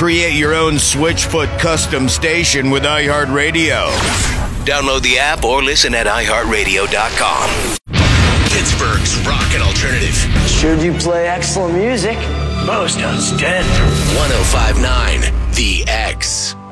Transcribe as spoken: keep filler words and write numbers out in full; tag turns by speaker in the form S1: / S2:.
S1: Create your own Switchfoot custom station with iHeartRadio.
S2: Download the app or listen at i heart radio dot com. Pittsburgh's rock and alternative.
S3: Sure do play excellent music.
S4: Most outstanding.
S2: one oh five point nine The X.